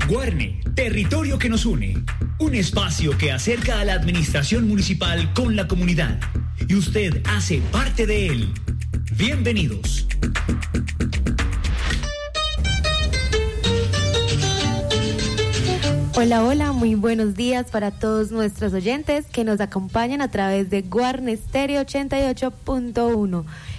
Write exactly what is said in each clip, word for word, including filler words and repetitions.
Guarne, territorio que nos une. Un espacio que acerca a la administración municipal con la comunidad. Y usted hace parte de él. Bienvenidos. Hola, hola, muy buenos días para todos nuestros oyentes que nos acompañan a través de Guarne Stereo ochenta y ocho punto uno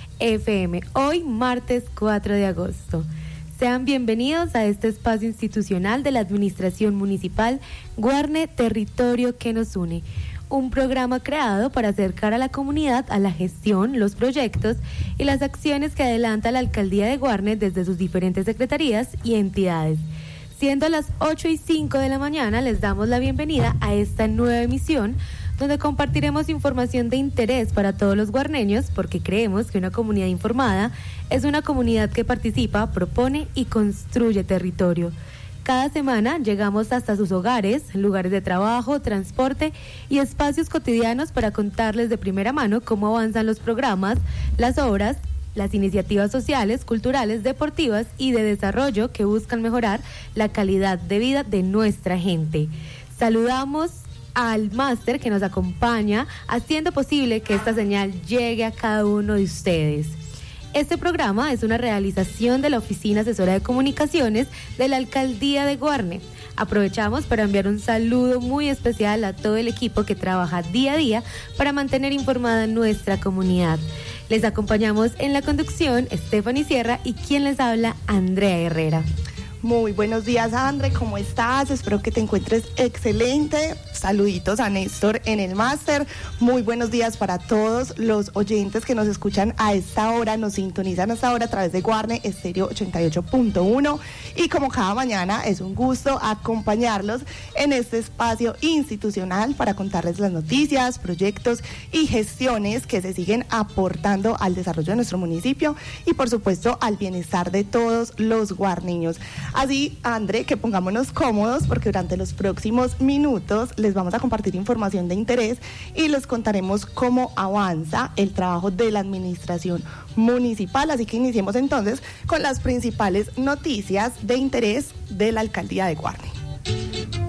F M. Hoy, martes cuatro de agosto. Sean bienvenidos a este espacio institucional de la Administración Municipal Guarne, territorio que nos une. Un programa creado para acercar a la comunidad a la gestión, los proyectos y las acciones que adelanta la Alcaldía de Guarne desde sus diferentes secretarías y entidades. Siendo las ocho y cinco de la mañana, les damos la bienvenida a esta nueva emisión, donde compartiremos información de interés para todos los guarneños, porque creemos que una comunidad informada es una comunidad que participa, propone y construye territorio. Cada semana llegamos hasta sus hogares, lugares de trabajo, transporte y espacios cotidianos para contarles de primera mano cómo avanzan los programas, las obras, las iniciativas sociales, culturales, deportivas y de desarrollo que buscan mejorar la calidad de vida de nuestra gente. Saludamos al máster que nos acompaña, haciendo posible que esta señal llegue a cada uno de ustedes. Este programa es una realización de la Oficina Asesora de Comunicaciones de la Alcaldía de Guarne. Aprovechamos para enviar un saludo muy especial a todo el equipo que trabaja día a día para mantener informada nuestra comunidad. Les acompañamos en la conducción Stephanie Sierra y quien les habla, Andrea Herrera. Muy buenos días, André, ¿cómo estás? Espero que te encuentres excelente. Saluditos a Néstor en el máster. Muy buenos días para todos los oyentes que nos escuchan a esta hora, nos sintonizan a esta hora a través de Guarne Stereo ochenta y ocho punto uno. Y como cada mañana, es un gusto acompañarlos en este espacio institucional para contarles las noticias, proyectos y gestiones que se siguen aportando al desarrollo de nuestro municipio y, por supuesto, al bienestar de todos los guarneños. Así, André, que pongámonos cómodos porque durante los próximos minutos les vamos a compartir información de interés y les contaremos cómo avanza el trabajo de la administración municipal. Así que iniciemos entonces con las principales noticias de interés de la Alcaldía de Guarne.